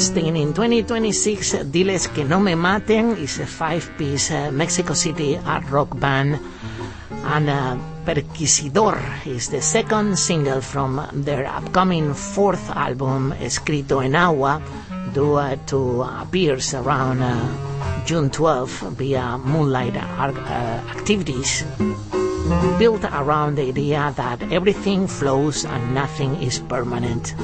Staying in 2026, Diles Que No Me Maten is a 5-piece Mexico City art rock band, and Perquisidor is the second single from their upcoming 4th album, Escrito en Agua, due to appear around June 12 via Moonlight activities, built around the idea that everything flows and nothing is permanent.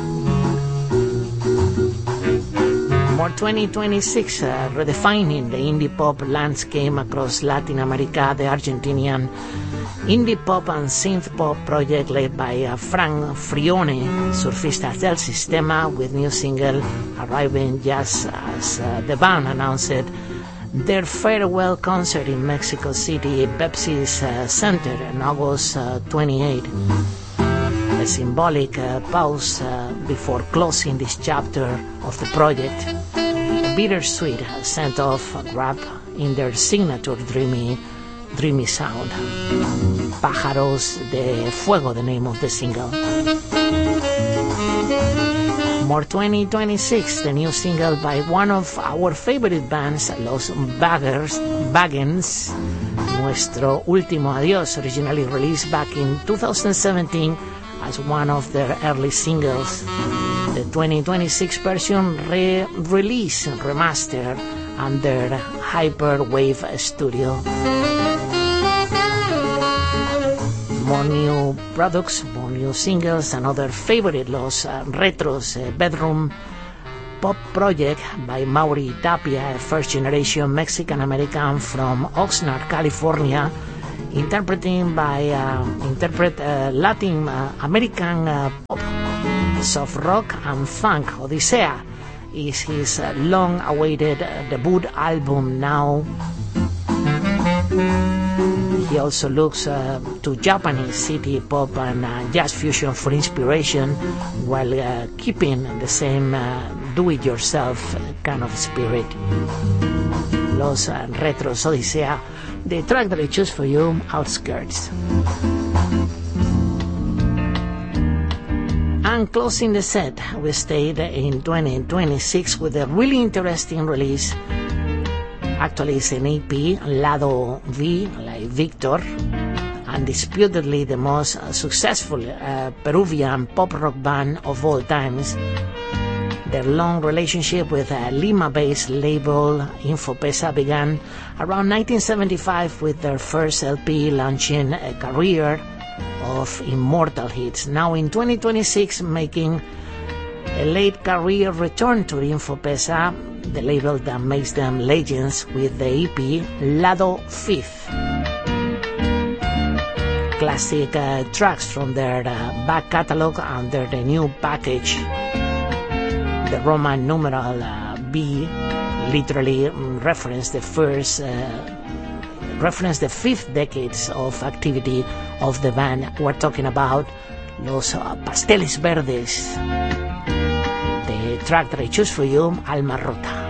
More 2026, redefining the indie pop landscape across Latin America, the Argentinian indie pop and synth pop project led by Frank Frione, Surfistas del Sistema, with new single arriving just as the band announced their farewell concert in Mexico City, Pepsi's Center on August 28. A symbolic pause before closing this chapter of the project. A bittersweet send-off wrapped in their signature dreamy sound. Pájaros de Fuego, the name of the single. More 2026, the new single by one of our favorite bands, Los Baggins, Nuestro Último Adiós, originally released back in 2017 as one of their early singles. The 2026 version release remastered under Hyperwave Studio. More new products, more new singles, and other favorite Los Retros, bedroom pop project by Mauri Tapia, a first-generation Mexican-American from Oxnard, California, interpret Latin American pop, soft rock, and funk. Odisea is his long-awaited debut album now. He also looks to Japanese city pop and jazz fusion for inspiration, while keeping the same do-it-yourself kind of spirit. Los Retros, Odisea, the track that I choose for you, Outskirts. And closing the set, we stayed in 2026 with a really interesting release. Actually, it's an EP, Lado V, like Victor, undisputedly the most successful Peruvian pop rock band of all times. Their long relationship with a Lima-based label, Infopesa, began around 1975 with their first LP, launching a career of immortal hits. Now in 2026, making a late career return to Infopesa, the label that makes them legends, with the EP Lado Fifth. Classic tracks from their back catalog under the new package. The Roman numeral B literally reference the fifth decades of activity of the band. We're talking about Los Pasteles Verdes. The track that I choose for you, Alma Rota.